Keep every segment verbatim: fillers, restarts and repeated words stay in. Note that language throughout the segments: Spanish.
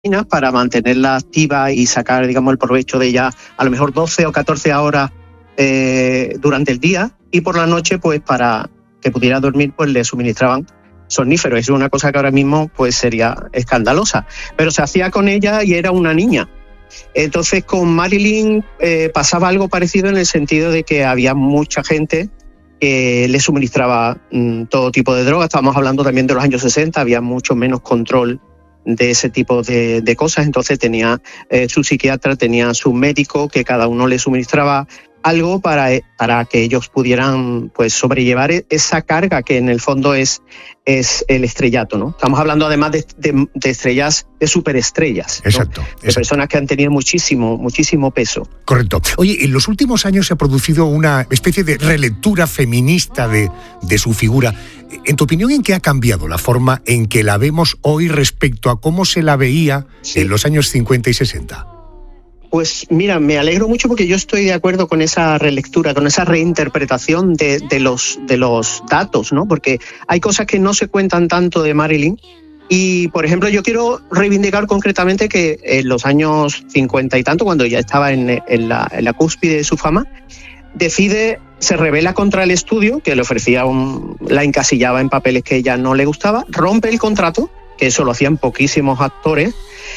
para mantenerla activa y sacar, digamos, el provecho de ella a lo mejor doce o catorce horas eh, durante el día, y por la noche, pues para que pudiera dormir, pues le suministraban somníferos. Es una cosa que ahora mismo pues sería escandalosa, pero se hacía con ella y era una niña. Entonces con Marilyn eh, pasaba algo parecido, en el sentido de que había mucha gente que le suministraba mmm, todo tipo de drogas. Estamos hablando también de los años sesenta, había mucho menos control de ese tipo de, de cosas. Entonces tenía eh, su psiquiatra, tenía su médico, que cada uno le suministraba algo para, para que ellos pudieran pues sobrellevar esa carga que en el fondo es, es el estrellato, ¿no? Estamos hablando además de, de, de estrellas, de superestrellas, ¿no? Exacto, De exacto. personas que han tenido muchísimo, muchísimo peso. Correcto. Oye, en los últimos años se ha producido una especie de relectura feminista de, de su figura. En tu opinión, ¿en qué ha cambiado la forma en que la vemos hoy respecto a cómo se la veía sí. en los años cincuenta y sesenta? Pues mira, me alegro mucho, porque yo estoy de acuerdo con esa relectura, con esa reinterpretación de, de, los, de los datos, ¿no? Porque hay cosas que no se cuentan tanto de Marilyn. Y, por ejemplo, yo quiero reivindicar concretamente que en los años cincuenta y tanto, cuando ya estaba en, en, la, en la cúspide de su fama, decide, se rebela contra el estudio, que le ofrecía un, la encasillaba en papeles que ella no le gustaba, rompe el contrato, que eso lo hacían poquísimos actores,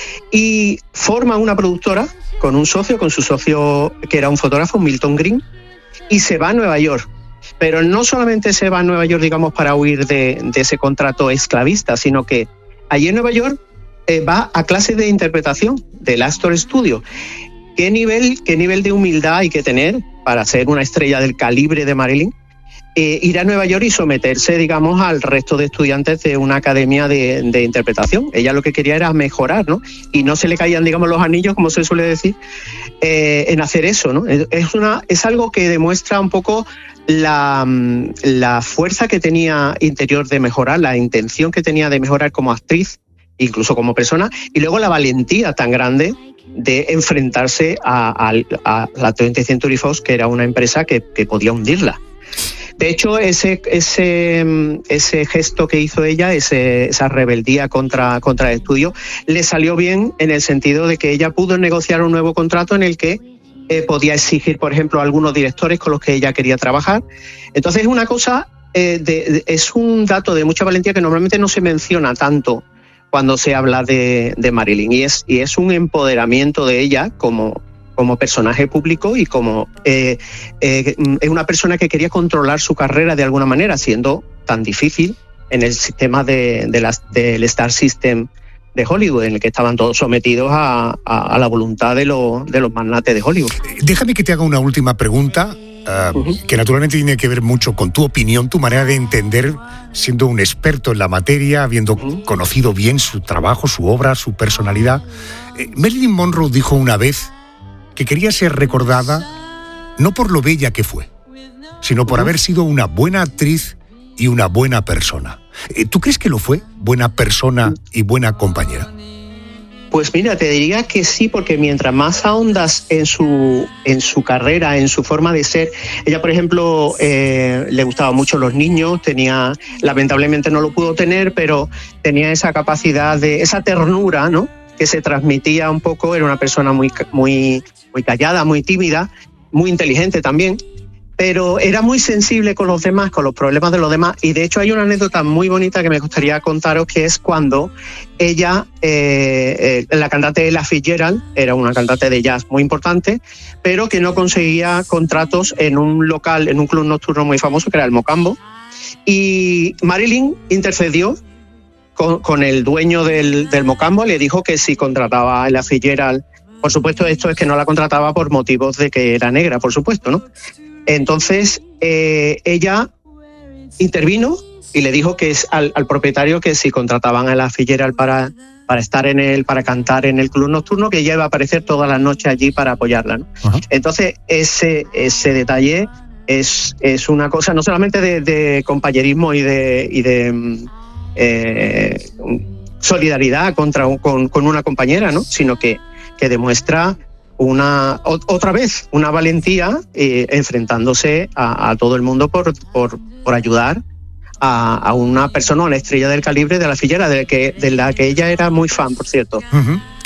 y forma una productora con un socio, con su socio que era un fotógrafo, Milton Green, y se va a Nueva York. Pero no solamente se va a Nueva York, digamos, para huir de, de ese contrato esclavista, sino que allí en Nueva York eh, va a clases de interpretación del Astor Studio. ¿Qué nivel, qué nivel de humildad hay que tener para ser una estrella del calibre de Marilyn? Eh, ir a Nueva York y someterse, digamos, al resto de estudiantes de una academia de, de interpretación. Ella lo que quería era mejorar, ¿no? Y no se le caían, digamos, los anillos, como se suele decir, eh, en hacer eso, ¿no? Es, una, es algo que demuestra un poco la, la fuerza que tenía interior de mejorar, la intención que tenía de mejorar como actriz, incluso como persona, y luego la valentía tan grande de enfrentarse a, a, a la twentieth Century Fox, que era una empresa que, que podía hundirla. De hecho, ese, ese, ese gesto que hizo ella, ese, esa rebeldía contra, contra el estudio, le salió bien, en el sentido de que ella pudo negociar un nuevo contrato en el que eh, podía exigir, por ejemplo, a algunos directores con los que ella quería trabajar. Entonces es una cosa, eh, de, de, es un dato de mucha valentía que normalmente no se menciona tanto cuando se habla de, de Marilyn, y es, y es un empoderamiento de ella como... como personaje público y como eh, eh, es una persona que quería controlar su carrera de alguna manera, siendo tan difícil en el sistema de, de las, del Star System de Hollywood, en el que estaban todos sometidos a, a, a la voluntad de, lo, de los magnates de Hollywood. Déjame que te haga una última pregunta, uh, uh-huh. que naturalmente tiene que ver mucho con tu opinión, tu manera de entender, siendo un experto en la materia, habiendo uh-huh. conocido bien su trabajo, su obra, su personalidad. Eh, Marilyn Monroe dijo una vez que quería ser recordada no por lo bella que fue, sino por haber sido una buena actriz y una buena persona. ¿Tú crees que lo fue? ¿Buena persona y buena compañera? Pues mira, te diría que sí, porque mientras más ahondas en su, en su carrera, en su forma de ser, ella, por ejemplo, eh, le gustaban mucho los niños, tenía, lamentablemente no lo pudo tener, pero tenía esa capacidad de, esa ternura, ¿no?, que se transmitía un poco. Era una persona muy, muy, muy callada, muy tímida, muy inteligente también, pero era muy sensible con los demás, con los problemas de los demás. Y de hecho hay una anécdota muy bonita que me gustaría contaros, que es cuando ella, eh, eh, la cantante Ella Fitzgerald, era una cantante de jazz muy importante, pero que no conseguía contratos en un local, en un club nocturno muy famoso, que era el Mocambo, y Marilyn intercedió Con, con el dueño del, del Mocambo, le dijo que si contrataba a Ella Fitzgerald, por supuesto esto es que no la contrataba por motivos de que era negra, por supuesto, ¿no? Entonces eh, ella intervino y le dijo que es al, al propietario que si contrataban a Ella Fitzgerald para, para estar en el, para cantar en el club nocturno, que ella iba a aparecer todas las noches allí para apoyarla, ¿no? Uh-huh. Entonces ese, ese detalle es, es una cosa no solamente de, de compañerismo y de, y de Eh, solidaridad contra un, con, con una compañera, ¿no?, sino que, que demuestra una o, otra vez una valentía, eh, enfrentándose a, a todo el mundo por, por, por ayudar a, a una persona, una estrella del calibre de La Figuera, de la que, de la que ella era muy fan, por cierto. Uh-huh.